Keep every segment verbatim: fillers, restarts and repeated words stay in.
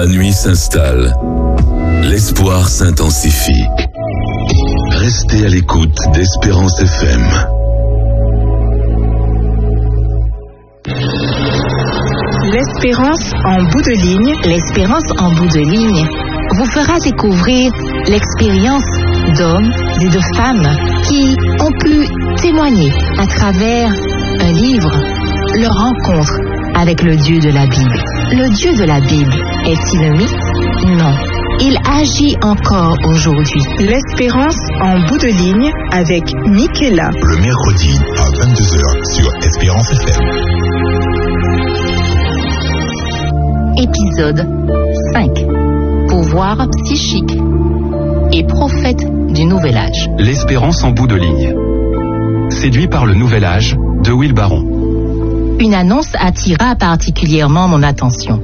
la nuit s'installe, l'espoir s'intensifie. Restez à l'écoute d'Espérance F M. L'espérance en bout de ligne, l'espérance en bout de ligne vous fera découvrir l'expérience d'hommes et de femmes qui ont pu témoigner à travers un livre leur rencontre avec le Dieu de la Bible. Le Dieu de la Bible est-il un mythe? Non. Il agit encore aujourd'hui. L'espérance en bout de ligne avec Michaela. Le mercredi à vingt-deux heures sur Espérance F M. Épisode cinq. Pouvoir psychique et prophète du Nouvel Âge. L'espérance en bout de ligne. Séduit par le Nouvel Âge de Will Barron. Une annonce attira particulièrement mon attention.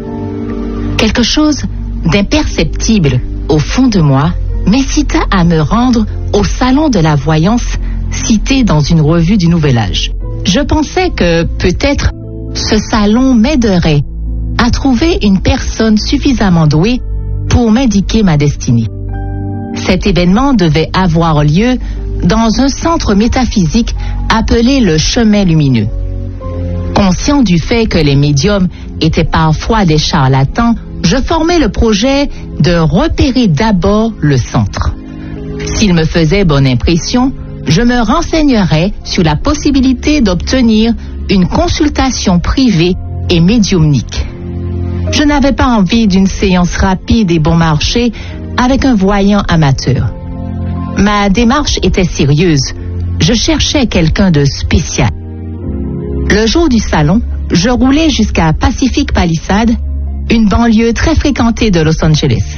Quelque chose d'imperceptible au fond de moi m'incita à me rendre au salon de la voyance cité dans une revue du Nouvel Âge. Je pensais que peut-être ce salon m'aiderait à trouver une personne suffisamment douée pour m'indiquer ma destinée. Cet événement devait avoir lieu dans un centre métaphysique appelé le Chemin Lumineux. Conscient du fait que les médiums étaient parfois des charlatans, je formais le projet de repérer d'abord le centre. S'il me faisait bonne impression, je me renseignerais sur la possibilité d'obtenir une consultation privée et médiumnique. Je n'avais pas envie d'une séance rapide et bon marché avec un voyant amateur. Ma démarche était sérieuse. Je cherchais quelqu'un de spécial. Le jour du salon, je roulais jusqu'à Pacific Palisades, une banlieue très fréquentée de Los Angeles.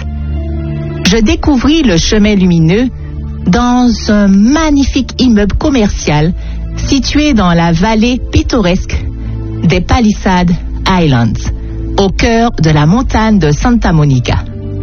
Je découvris le Chemin Lumineux dans un magnifique immeuble commercial situé dans la vallée pittoresque des Palisades Islands, au cœur de la montagne de Santa Monica.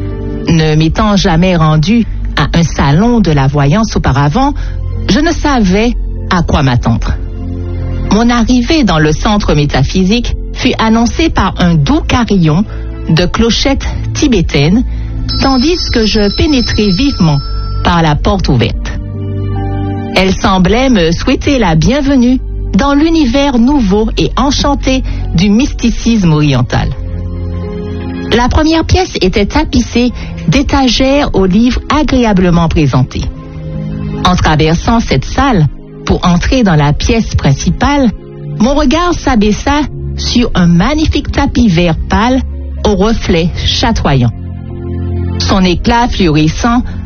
Ne m'étant jamais rendu à un salon de la voyance auparavant, je ne savais à quoi m'attendre. Mon arrivée dans le centre métaphysique fut annoncée par un doux carillon de clochettes tibétaines, tandis que je pénétrais vivement par la porte ouverte. Elle semblait me souhaiter la bienvenue dans l'univers nouveau et enchanté du mysticisme oriental. La première pièce était tapissée d'étagères aux livres agréablement présentés. En traversant cette salle, pour entrer dans la pièce principale, mon regard s'abaissa sur un magnifique tapis vert pâle aux reflets chatoyants. Son éclat fluorescent